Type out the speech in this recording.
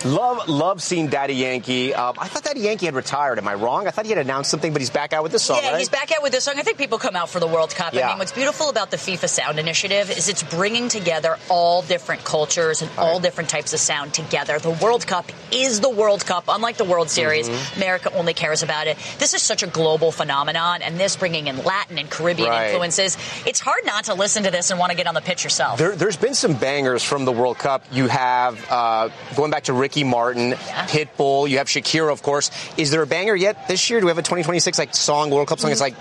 Love seeing Daddy Yankee. I thought Daddy Yankee had retired. Am I wrong? I thought he had announced something, but he's back out with this song, Yeah, right? he's back out with this song. I think people come out for the World Cup. Yeah. I mean, what's beautiful about the FIFA Sound Initiative is it's bringing together all different cultures and all different types of sound together. The World Cup is the World Cup. Unlike the World Series, America only cares about it. This is such a global phenomenon, and this bringing in Latin and Caribbean influences. It's hard not to listen to this and want to get on the pitch yourself. There's been some bangers from the World Cup. You have, going back to Ricky Martin, Pitbull, you have Shakira, of course. Is there a banger yet this year? Do we have a 2026 song, World Cup song? It's like